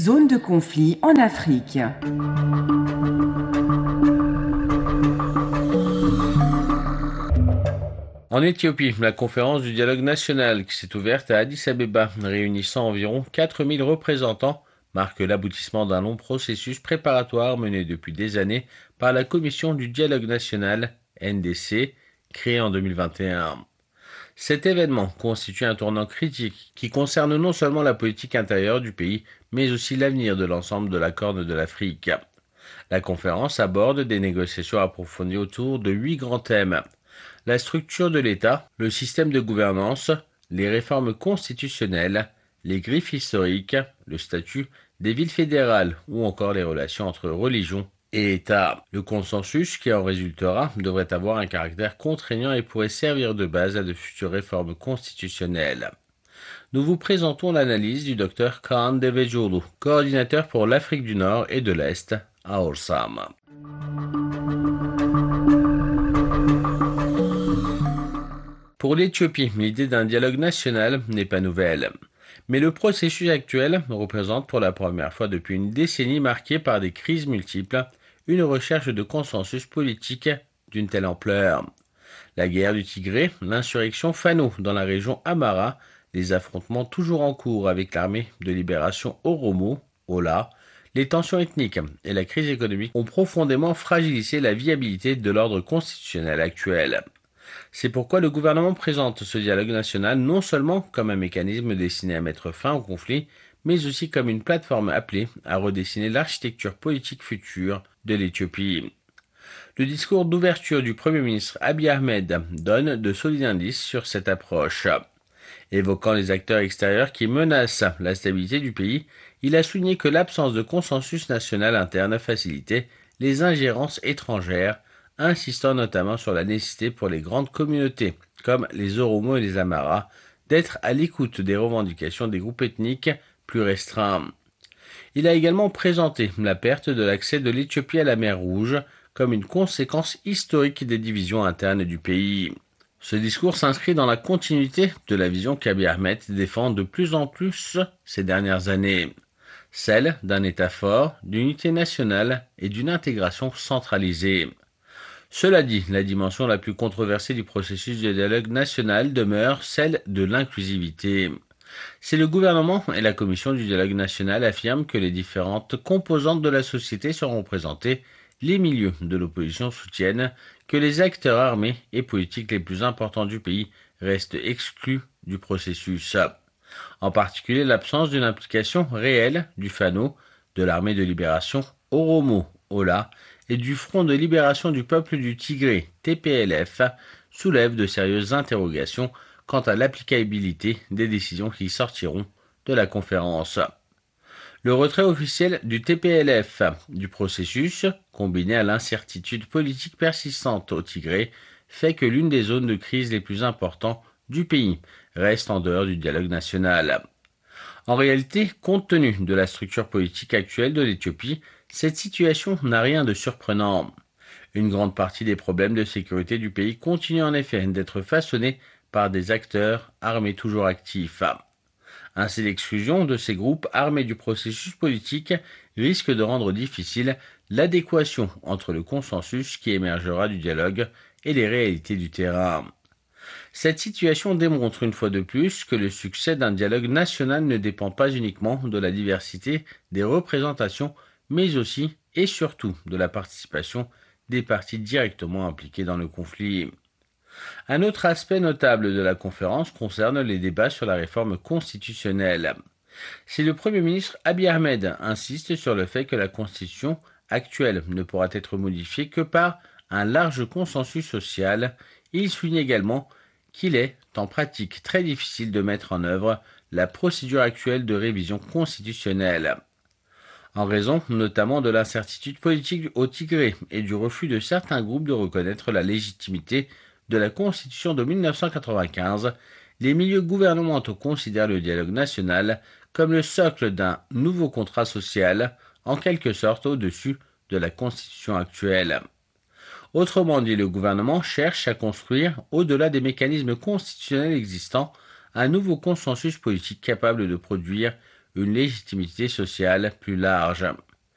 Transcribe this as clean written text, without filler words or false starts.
Zone de conflit en Afrique. En Éthiopie, la conférence du dialogue national qui s'est ouverte à Addis Abeba, réunissant environ 4000 représentants, marque l'aboutissement d'un long processus préparatoire mené depuis des années par la Commission du dialogue national, NDC, créée en 2021. Cet événement constitue un tournant critique qui concerne non seulement la politique intérieure du pays, mais aussi l'avenir de l'ensemble de la Corne de l'Afrique. La conférence aborde des négociations approfondies autour de 8 grands thèmes: la structure de l'État, le système de gouvernance, les réformes constitutionnelles, les griffes historiques, le statut des villes fédérales ou encore les relations entre religion et État. Le consensus qui en résultera devrait avoir un caractère contraignant et pourrait servir de base à de futures réformes constitutionnelles. Nous vous présentons l'analyse du Dr Kaan Devejolu, coordinateur pour l'Afrique du Nord et de l'Est à Orsam. Pour l'Éthiopie, l'idée d'un dialogue national n'est pas nouvelle. Mais le processus actuel représente pour la première fois depuis une décennie marquée par des crises multiples, une recherche de consensus politique d'une telle ampleur. La guerre du Tigré, l'insurrection Fano dans la région Amara, les affrontements toujours en cours avec l'armée de libération Oromo, Ola, les tensions ethniques et la crise économique ont profondément fragilisé la viabilité de l'ordre constitutionnel actuel. C'est pourquoi le gouvernement présente ce dialogue national non seulement comme un mécanisme destiné à mettre fin au conflit, mais aussi comme une plateforme appelée à redessiner l'architecture politique future de l'Éthiopie. Le discours d'ouverture du Premier ministre Abiy Ahmed donne de solides indices sur cette approche. Évoquant les acteurs extérieurs qui menacent la stabilité du pays, il a souligné que l'absence de consensus national interne facilitait les ingérences étrangères, insistant notamment sur la nécessité pour les grandes communautés, comme les Oromo et les Amara, d'être à l'écoute des revendications des groupes ethniques plus restreints. Il a également présenté la perte de l'accès de l'Éthiopie à la mer Rouge comme une conséquence historique des divisions internes du pays. Ce discours s'inscrit dans la continuité de la vision qu'Abiy Ahmed défend de plus en plus ces dernières années, celle d'un État fort, d'unité nationale et d'une intégration centralisée. Cela dit, la dimension la plus controversée du processus de dialogue national demeure celle de l'inclusivité. Si le gouvernement et la commission du dialogue national affirment que les différentes composantes de la société seront représentées, les milieux de l'opposition soutiennent que les acteurs armés et politiques les plus importants du pays restent exclus du processus. En particulier l'absence d'une implication réelle du Fano, de l'armée de libération Oromo, Ola, et du Front de libération du peuple du Tigré, TPLF, soulève de sérieuses interrogations quant à l'applicabilité des décisions qui sortiront de la conférence. Le retrait officiel du TPLF du processus, combiné à l'incertitude politique persistante au Tigré, fait que l'une des zones de crise les plus importantes du pays reste en dehors du dialogue national. En réalité, compte tenu de la structure politique actuelle de l'Éthiopie, cette situation n'a rien de surprenant. Une grande partie des problèmes de sécurité du pays continuent en effet d'être façonnés par des acteurs armés toujours actifs. Ainsi, l'exclusion de ces groupes armés du processus politique risque de rendre difficile l'adéquation entre le consensus qui émergera du dialogue et les réalités du terrain. Cette situation démontre une fois de plus que le succès d'un dialogue national ne dépend pas uniquement de la diversité des représentations, mais aussi et surtout de la participation des parties directement impliquées dans le conflit. Un autre aspect notable de la conférence concerne les débats sur la réforme constitutionnelle. Si le Premier ministre Abiy Ahmed insiste sur le fait que la Constitution actuelle ne pourra être modifiée que par un large consensus social, il souligne également qu'il est, en pratique, très difficile de mettre en œuvre la procédure actuelle de révision constitutionnelle, en raison notamment de l'incertitude politique au Tigré et du refus de certains groupes de reconnaître la légitimité de la Constitution de 1995. Les milieux gouvernementaux considèrent le dialogue national comme le socle d'un nouveau contrat social, en quelque sorte au-dessus de la Constitution actuelle. Autrement dit, le gouvernement cherche à construire, au-delà des mécanismes constitutionnels existants, un nouveau consensus politique capable de produire une légitimité sociale plus large.